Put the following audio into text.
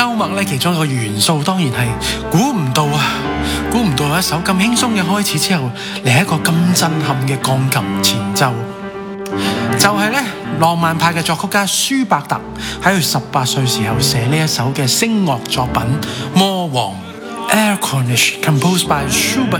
幽默咧，其中一個元素當然係估唔到一首咁輕鬆嘅開始之後，嚟一個咁震撼嘅鋼琴前奏。就係咧，浪漫派嘅作曲家舒伯特喺佢18歲時候寫呢一首嘅聲樂作品《魔王》（Erlkönig） ，composed by Schubert